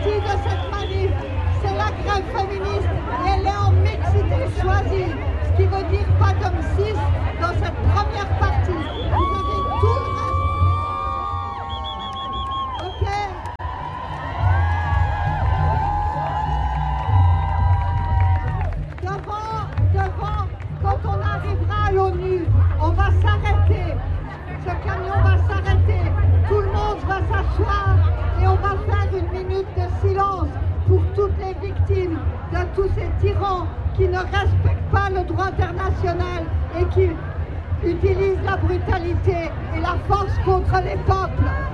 partie de cette manif, c'est la grève féministe et elle est en mixité choisie, ce qui veut dire pas d'hommes cis dans cette première partie. Vous avez tout le reste. Ok? Devant, quand on arrivera à l'ONU, on va s'arrêter. Ce camion va s'arrêter. Tout le monde va s'asseoir et on va faire une minute de silence pour toutes les victimes de tous ces tyrans qui ne respectent pas le droit international et qui utilisent la brutalité et la force contre les peuples.